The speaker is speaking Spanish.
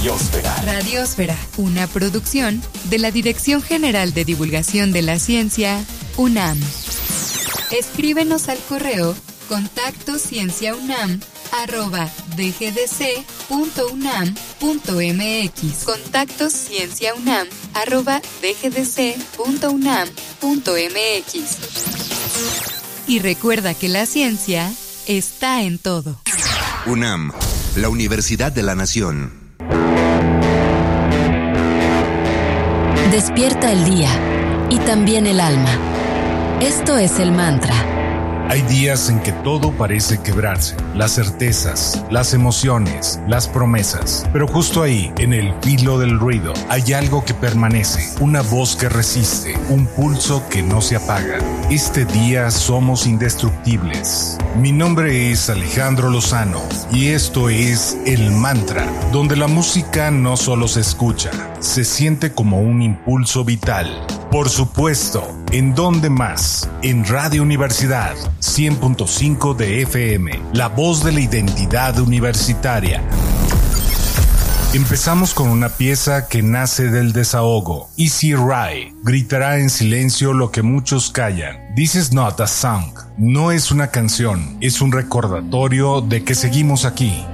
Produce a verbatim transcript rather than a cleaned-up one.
Radiósfera. Radiósfera, una producción de la Dirección General de Divulgación de la Ciencia, UNAM. Escríbenos al correo contacto cienciaunam arroba dgdc.unam.mx. Contacto cienciaunam arroba dgdc.unam.mx. Y recuerda que la ciencia está en todo. UNAM, la Universidad de la Nación. Despierta el día y también el alma. Esto es el mantra. Hay días en que todo parece quebrarse, las certezas, las emociones, las promesas. Pero justo ahí, en el filo del ruido, hay algo que permanece, una voz que resiste, un pulso que no se apaga. Este día somos indestructibles. Mi nombre es Alejandro Lozano y esto es El Mantra, donde la música no solo se escucha, se siente como un impulso vital. Por supuesto, ¿en dónde más? En Radio Universidad, cien punto cinco de F M, la voz de la identidad universitaria. Empezamos con una pieza que nace del desahogo. Easy Ride gritará en silencio lo que muchos callan. This is not a song. No es una canción, es un recordatorio de que seguimos aquí.